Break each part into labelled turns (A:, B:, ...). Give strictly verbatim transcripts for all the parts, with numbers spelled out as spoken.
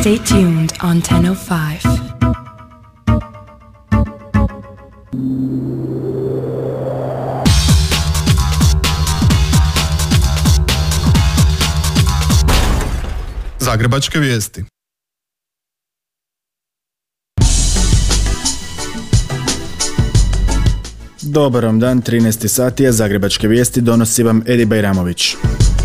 A: Stay tuned on ten oh five.
B: Zagrebačke vijesti.
C: Dobar vam dan, trinaesti sati je, Zagrebačke vijesti donosi vam Edi Bajramović.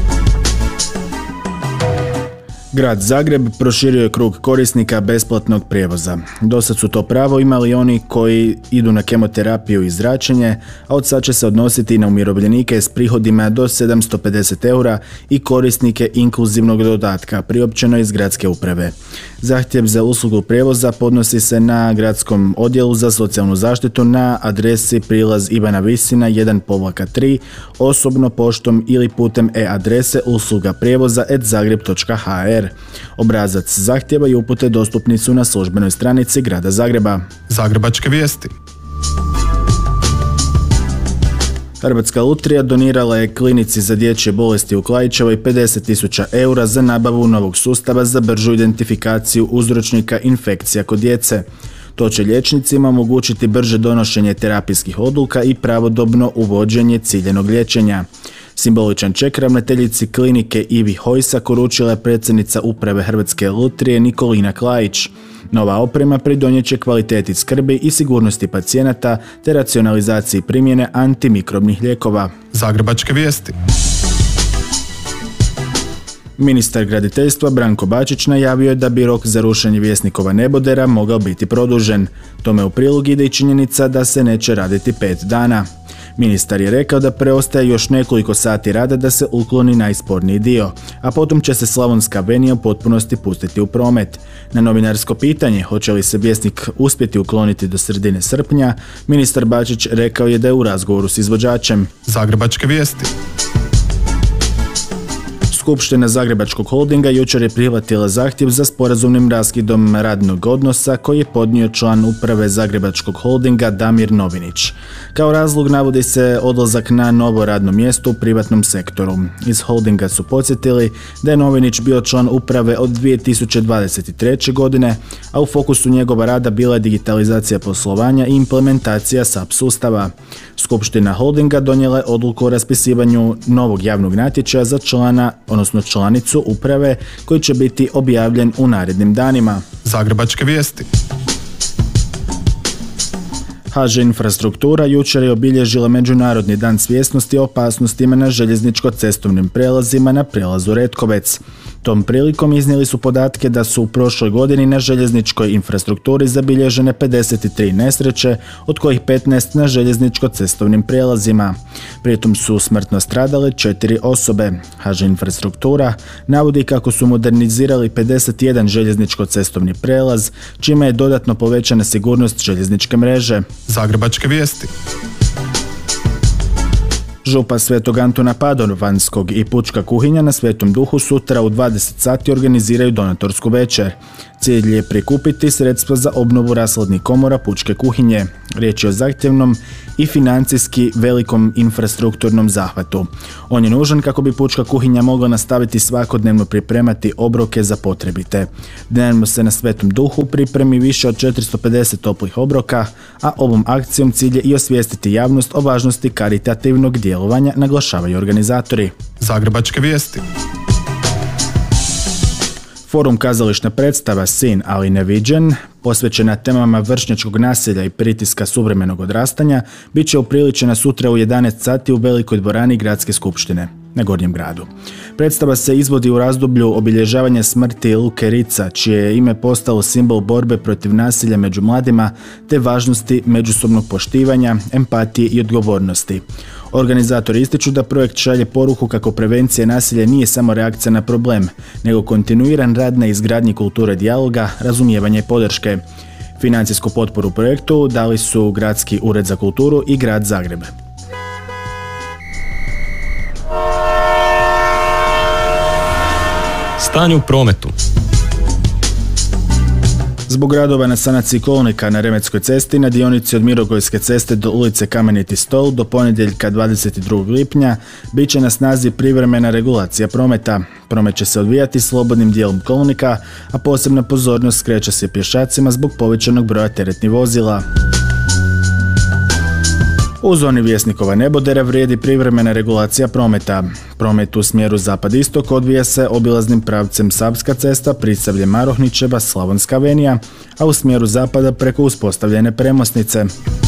C: Grad Zagreb proširio je krug korisnika besplatnog prijevoza. Dosad su to pravo imali oni koji idu na kemoterapiju i zračenje, a od sad će se odnositi i na umirovljenike s prihodima do sedamsto pedeset eura i korisnike inkluzivnog dodatka priopćeno iz gradske uprave. Zahtjev za uslugu prijevoza podnosi se na gradskom odjelu za socijalnu zaštitu na adresi prilaz Ivana Visina jedan tri, osobno poštom ili putem e-adrese usluga prijevoza at zagreb točka h r. Obrazac zahtjeva i upute dostupni su na službenoj stranici Grada Zagreba.
B: Zagrebačke vijesti.
C: Hrvatska lutrija donirala je klinici za dječje bolesti u Klaićevoj pedeset tisuća eura za nabavu novog sustava za bržu identifikaciju uzročnika infekcija kod djece. To će liječnicima omogućiti brže donošenje terapijskih odluka i pravodobno uvođenje ciljanog liječenja. Simboličan ček ravnateljici klinike Ivi Hojsak uručila je predsjednica uprave Hrvatske lutrije Nikolina Klajić. Nova oprema pridonijet će kvaliteti skrbi i sigurnosti pacijenata te racionalizaciji primjene antimikrobnih lijekova.
B: Zagrebačke vijesti.
C: Ministar graditeljstva Branko Bačić najavio je da bi rok za rušenje Vjesnikova nebodera mogao biti produžen. Tome u prilog ide i činjenica da se neće raditi pet dana. Ministar je rekao da preostaje još nekoliko sati rada da se ukloni najsporniji dio, a potom će se Slavonska avenija u potpunosti pustiti u promet. Na novinarsko pitanje hoće li se Vjesnik uspjeti ukloniti do sredine srpnja, ministar Bačić rekao je da je u razgovoru s izvođačem.
B: Zagrebačke vijesti.
C: Skupština Zagrebačkog holdinga jučer je prihvatila zahtjev za sporazumnim raskidom radnog odnosa koji je podnio član uprave Zagrebačkog holdinga Damir Novinić. Kao razlog navodi se odlazak na novo radno mjesto u privatnom sektoru. Iz holdinga su podsjetili da je Novinić bio član uprave od dvije tisuće dvadeset treće. godine, a u fokusu njegova rada bila je digitalizacija poslovanja i implementacija S A P sustava. Skupština holdinga donijela je odluku o raspisivanju novog javnog natječaja za člana, odnosno članicu uprave, koji će biti objavljen u narednim danima.
B: Zagrebačke vijesti.
C: H Ž Infrastruktura jučer je obilježila Međunarodni dan svjesnosti o opasnostima na željezničko-cestovnim prijelazima na prijelazu Retkovec. Tom prilikom iznijeli su podatke da su u prošloj godini na željezničkoj infrastrukturi zabilježene pedeset tri nesreće, od kojih petnaest na željezničko-cestovnim prijelazima. Pritom su smrtno stradale četiri osobe. H Ž Infrastruktura navodi kako su modernizirali pedeset jedan željezničko-cestovni prijelaz, čime je dodatno povećana sigurnost željezničke mreže.
B: Zagrebačke vijesti.
C: Župa Svetog Antuna Padovanskog i Pučka kuhinja na Svetom Duhu sutra u dvadeset sati organiziraju donatorsku večer. Cilj je prikupiti sredstva za obnovu rashladnih komora Pučke kuhinje. Riječ je o zahtjevnom i financijski velikom infrastrukturnom zahvatu. On je nužan kako bi Pučka kuhinja mogla nastaviti svakodnevno pripremati obroke za potrebite. Dnevno se na Svetom Duhu pripremi više od četiristo pedeset toplih obroka, a ovom akcijom cilj je i osvijestiti javnost o važnosti karitativnog djelovanja, naglašavaju organizatori.
B: Zagrebačke vijesti.
C: Forum kazališna predstava Sin, ali neviđen, posvećena temama vršnjačkog nasilja i pritiska suvremenog odrastanja, bit će upriličena sutra u jedanaest sati u velikoj dvorani Gradske skupštine na Gornjem gradu. Predstava se izvodi u razdoblju obilježavanja smrti Luke Ritza, čije je ime postalo simbol borbe protiv nasilja među mladima te važnosti međusobnog poštivanja, empatije i odgovornosti. Organizatori ističu da projekt šalje poruku kako prevencija nasilja nije samo reakcija na problem, nego kontinuiran rad na izgradnji kulture dijaloga, razumijevanja i podrške. Financijsku potporu projektu dali su Gradski ured za kulturu i Grad Zagreb.
D: Stanje u prometu.
C: Zbog radova na sanaciji kolnika na Remetskoj cesti na dionici od Mirogojske ceste do ulice Kameniti stol do ponedjeljka dvadeset drugog lipnja bit će na snazi privremena regulacija prometa. Promet će se odvijati slobodnim dijelom kolnika, a posebna pozornost skreće se pješacima zbog povećanog broja teretnih vozila. U zoni Vjesnikova nebodera vrijedi privremena regulacija prometa. Promet u smjeru zapad-istok odvija se obilaznim pravcem Savska cesta, Prisavlje Marohničeva, Slavonska avenija, a u smjeru zapada preko uspostavljene premosnice.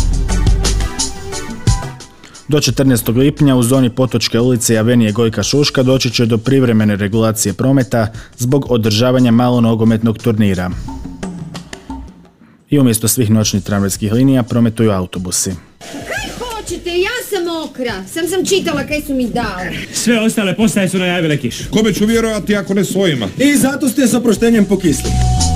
C: Do četrnaestog lipnja u zoni Potočke ulice i avenije Gojka Šuška doći će do privremene regulacije prometa zbog održavanja malonogometnog turnira. I umjesto svih noćnih tramvajskih linija prometuju autobusi.
D: Ja sam mokra, sam sam čitala kaj su mi dali.
E: Sve ostale postaje su najavile kišu.
F: Kome ću vjerovati ako ne svojima?
G: I zato ste s oproštenjem pokisli.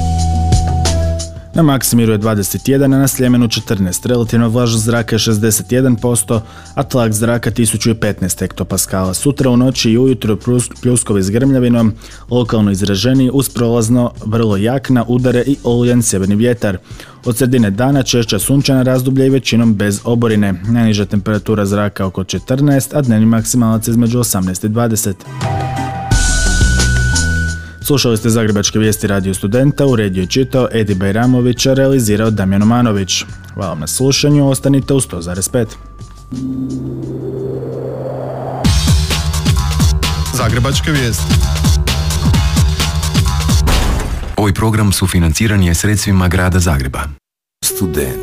C: Na Maksimiru je dvadeset jedan, a na Sljemenu četrnaest. Relativna vlažnost zraka je šezdeset jedan posto, a tlak zraka tisuću petnaest hektopaskala. Sutra u noći i ujutro pljuskovi s grmljavinom, lokalno izraženiji uz prolazno vrlo jak na udare i oluljan sjeverni vjetar. Od sredine dana češća sunčana razdoblja i većinom bez oborine. Najniža temperatura zraka oko četrnaest, a dnevni maksimalac između osamnaest i dvadeset. Slušali ste Zagrebačke vijesti Radio Studenta, uredio je čitao Edi Bajramović, a realizirao Damjan Omanović. Hvala vam na slušanju, ostanite u sto zarez pet.
B: Zagrebačke vijesti.
H: Ovaj program sufinanciran je sredstvima Grada Zagreba.
I: Student.